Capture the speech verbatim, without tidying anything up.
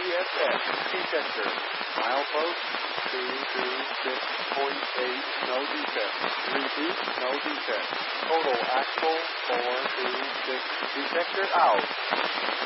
S S, detector. Milepost two two six point eight, no defect. Repeat, no defect. Total axle four two six, detector out.